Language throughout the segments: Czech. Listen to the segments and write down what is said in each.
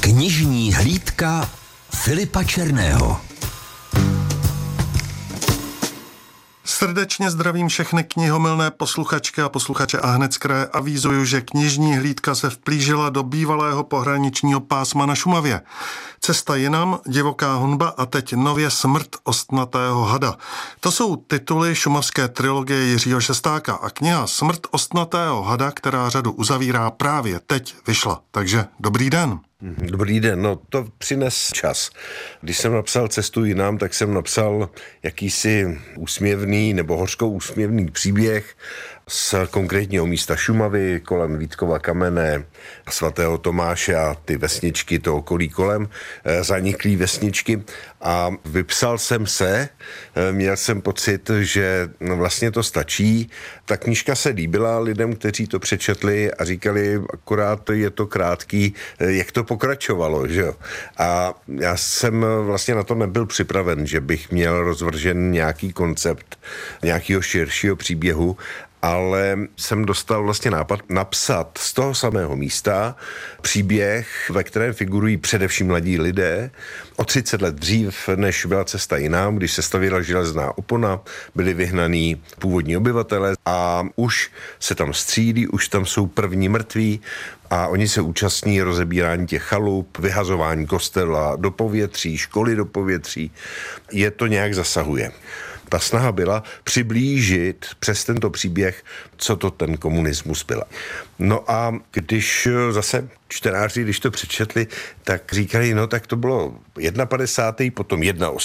Knižní hlídka Filipa Černého. Srdečně zdravím všechny knihomilné posluchačky a posluchače a hned z kraje avízuju, že knižní hlídka se vplížila do bývalého pohraničního pásma na Šumavě. Cesta jinam, divoká honba a teď nově Smrt ostnatého hada. To jsou tituly šumavské trilogie Jiřího Šestáka a kniha Smrt ostnatého hada, která řadu uzavírá, právě teď vyšla. Takže dobrý den. Dobrý den, no to přines čas. Když jsem napsal Cestu jinam, tak jsem napsal jakýsi úsměvný nebo hořkou úsměvný příběh z konkrétního místa Šumavy, kolem Vítkova kamene, svatého Tomáše a ty vesničky, to okolí kolem, zaniklý vesničky, a vypsal jsem se, měl jsem pocit, že vlastně to stačí. Ta knížka se líbila lidem, kteří to přečetli a říkali, akorát je to krátký, jak to pokračovalo, že jo. A já jsem vlastně na to nebyl připraven, že bych měl rozvržen nějaký koncept nějakého širšího příběhu, ale jsem dostal vlastně nápad napsat z toho samého místa příběh, ve kterém figurují především mladí lidé. O 30 let dřív, než byla Cesta jinam, když se stavěla železná opona, byli vyhnaní původní obyvatelé a už se tam střílí, už tam jsou první mrtví a oni se účastní rozebírání těch chalup, vyhazování kostela do povětří, školy do povětří. Je to nějak zasahuje. Ta snaha byla přiblížit přes tento příběh, co to ten komunismus byla. No a když zase čtenáři, když to přečetli, tak říkali, no tak to bylo 51., potom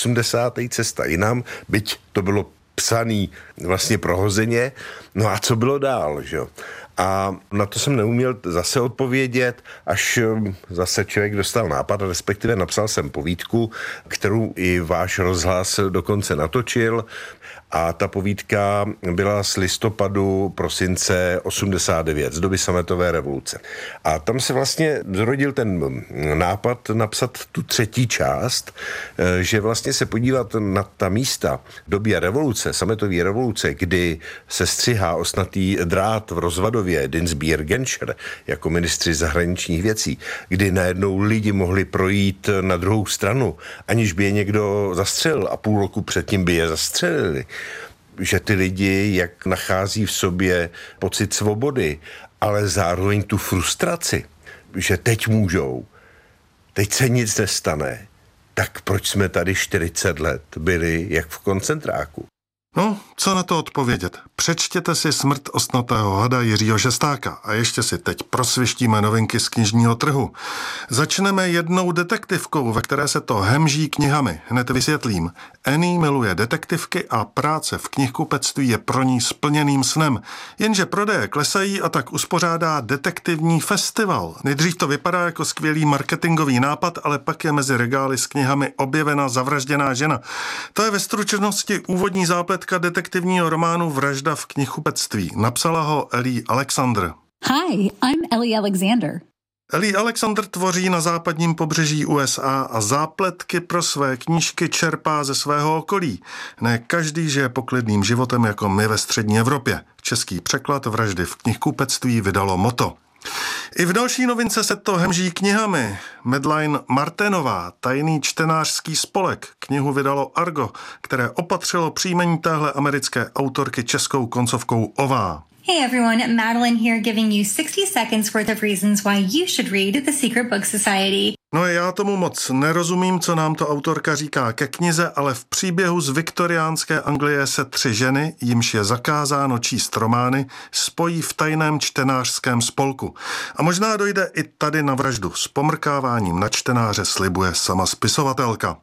81. Cesta jinam, byť to bylo psaný vlastně prohozeně, no a co bylo dál, že jo? A na to jsem neuměl zase odpovědět, až zase člověk dostal nápad, respektive napsal jsem povídku, kterou i váš rozhlas dokonce natočil, a ta povídka byla z listopadu, prosince 89, z doby sametové revoluce. A tam se vlastně zrodil ten nápad napsat tu třetí část, že vlastně se podívat na ta místa v době revoluce, sametové revoluce, kdy se střihá ostnatý drát v Rozvadově, Dinsbier, Genscher, jako ministři zahraničních věcí, kdy najednou lidi mohli projít na druhou stranu, aniž by je někdo zastřelil a půl roku předtím by je zastřelili. Že ty lidi, jak nachází v sobě pocit svobody, ale zároveň tu frustraci, že teď můžou, teď se nic nestane, tak proč jsme tady 40 let byli jak v koncentráku? No, co na to odpovědět? Přečtěte si Smrt ostnatého hada Jiřího Šestáka a ještě si teď prosvištíme novinky z knižního trhu. Začneme jednou detektivkou, ve které se to hemží knihami. Hned vysvětlím. Annie miluje detektivky a práce v knihkupectví je pro ní splněným snem. Jenže prodeje klesají a tak uspořádá detektivní festival. Nejdřív to vypadá jako skvělý marketingový nápad, ale pak je mezi regály s knihami objevena zavražděná žena. To je ve stručnosti úvodní zápletka detektivního románu Vražda v knihkupectví. Napsala ho Ellie Alexander. Hi, I'm Ellie Alexander. Ellie Alexander tvoří na západním pobřeží USA a zápletky pro své knížky čerpá ze svého okolí. Ne každý žije poklidným životem jako my ve střední Evropě. Český překlad Vraždy v knihkupectví vydalo Moto. I v další novince se to hemží knihami. Madeleine Martinová, Tajný čtenářský spolek, knihu vydalo Argo, které opatřilo příjmení téhle americké autorky českou koncovkou ová. Hey everyone, Madeline here giving you 60 seconds worth of reasons why you should read The Secret Book Society. No já tomu moc nerozumím, co nám to autorka říká ke knize, ale v příběhu z viktoriánské Anglie se 3 ženy, jimž je zakázáno číst romány, spojí v tajném čtenářském spolku. A možná dojde i tady na vraždu. S pomrkáváním na čtenáře slibuje sama spisovatelka.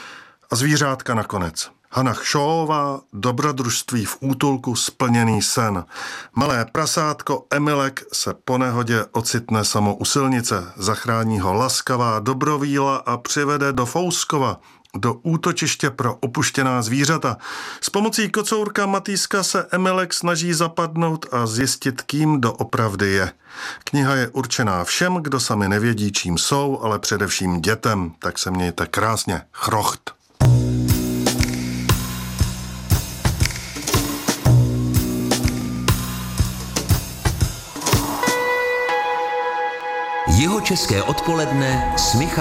A zvířátka nakonec. Hana Šóová, Dobrodružství v útulku, splněný sen. Malé prasátko Emilek se po nehodě ocitne samo u silnice. Zachrání ho laskavá Dobrovíla a přivede do Fouskova, do útočiště pro opuštěná zvířata. S pomocí kocourka Matýska se Emilek snaží zapadnout a zjistit, kým doopravdy je. Kniha je určená všem, kdo sami nevědí, čím jsou, ale především dětem. Tak se mějte krásně. Chrocht. Jihočeský České odpoledne s Michalem